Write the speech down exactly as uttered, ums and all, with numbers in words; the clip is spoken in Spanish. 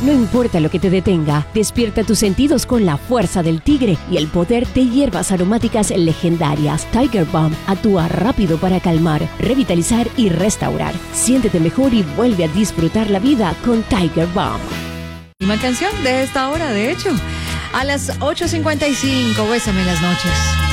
No importa lo que te detenga, despierta tus sentidos con la fuerza del tigre y el poder de hierbas aromáticas legendarias. Tiger Balm actúa rápido para calmar, revitalizar y restaurar. Siéntete mejor y vuelve a disfrutar la vida con Tiger Balm. Una canción de esta hora, de hecho. A las ocho cincuenta y cinco, Bésame en las noches.